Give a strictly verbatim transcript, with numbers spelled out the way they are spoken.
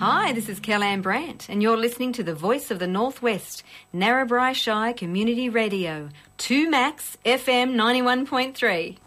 Hi, this is Kellanne Brandt, and you're listening to the Voice of the Northwest, Narrabri Shire Community Radio, two Max F M ninety-one point three.